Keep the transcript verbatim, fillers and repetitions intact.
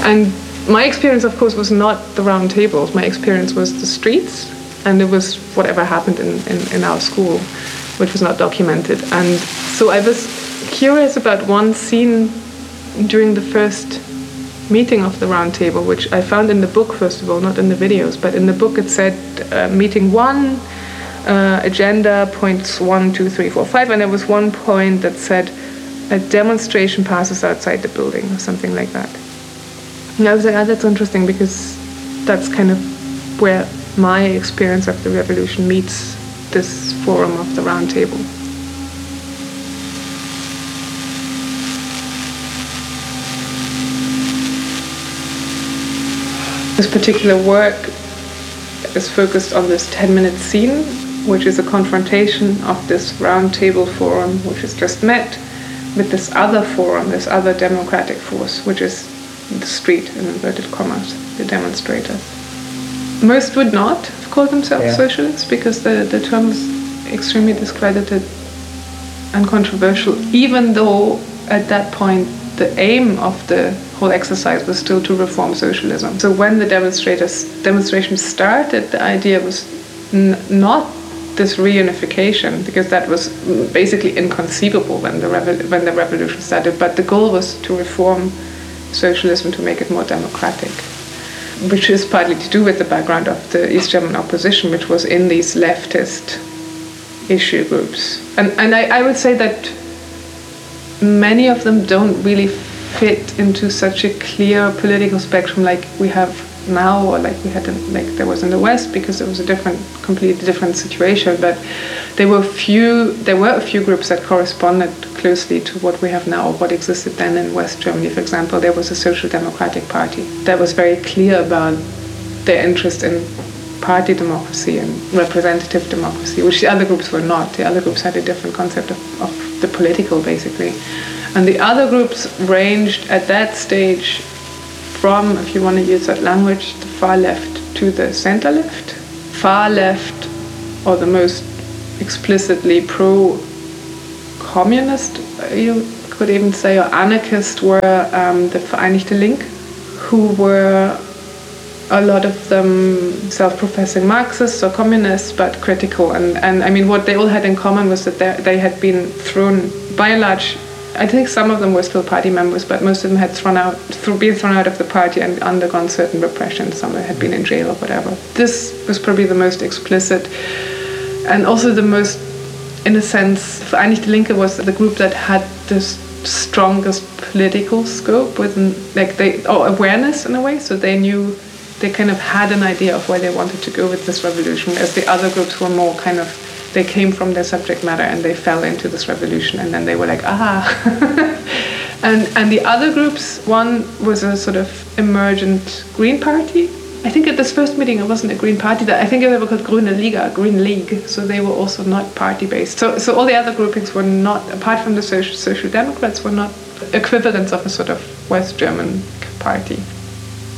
And my experience, of course, was not the round tables. My experience was the streets, and it was whatever happened in, in, in our school, which was not documented. And so I was curious about one scene during the first meeting of the round table, which I found in the book, first of all, not in the videos, but in the book it said uh, meeting one, uh, agenda, points one, two, three, four, five, and there was one point that said a demonstration passes outside the building, or something like that. And I was like, oh, that's interesting, because that's kind of where my experience of the revolution meets this forum of the round table. This particular work is focused on this ten-minute scene, which is a confrontation of this round table forum, which has just met, with this other forum, this other democratic force, which is the street, in inverted commas, the demonstrators. Most would not call themselves yeah. socialists, because the, the term is extremely discredited and controversial, even though at that point the aim of the whole exercise was still to reform socialism. So when the demonstrators demonstration started, the idea was n- not this reunification, because that was basically inconceivable when the revo- when the revolution started, but the goal was to reform socialism, to make it more democratic, which is partly to do with the background of the East German opposition, which was in these leftist issue groups. And, and I, I would say that many of them don't really fit into such a clear political spectrum like we have now, or like we had in, like there was in the West, because it was a different, completely different situation. But there were few, there were a few groups that corresponded closely to what we have now, what existed then in West Germany. For example, there was a Social Democratic Party that was very clear about their interest in party democracy and representative democracy, which the other groups were not. The other groups had a different concept of, of the political, basically. And the other groups ranged at that stage from, if you want to use that language, the far left to the center left. Far left, or the most explicitly pro-communist, you could even say, or anarchist, were um, the Vereinigte Linke, who were a lot of them self-professing Marxists or communists, but critical. And, and I mean, what they all had in common was that they, they had been thrown, by and large, I think some of them were still party members, but most of them had thrown out, through, been thrown out of the party and undergone certain repression. Some of them had been in jail or whatever. This was probably the most explicit, and also the most, in a sense, Vereinigte Linke was the group that had the strongest political scope, within, like they, or awareness in a way. So they knew, they kind of had an idea of where they wanted to go with this revolution, as the other groups were more kind of, they came from their subject matter and they fell into this revolution, and then they were like, ah. and and the other groups, one was a sort of emergent Green Party. I think at this first meeting it wasn't a Green Party, that I think they were called Grüne Liga, Green League, so they were also not party-based. So so all the other groupings were not, apart from the Social, Social Democrats, were not equivalents of a sort of West German party.